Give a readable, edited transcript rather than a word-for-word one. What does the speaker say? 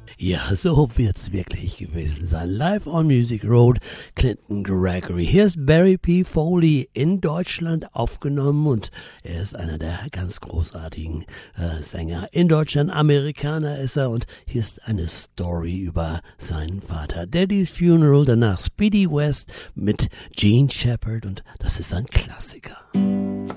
Ja, so wird's wirklich gewesen sein. Live on Music Road, Clinton Gregory. Hier ist Barry P. Foley in Deutschland aufgenommen und er ist einer der ganz großartigen Sänger in Deutschland. Amerikaner ist er und hier ist eine Story über seinen Vater. Daddy's Funeral, danach Speedy West mit Gene Shepherd und das ist ein Klassiker.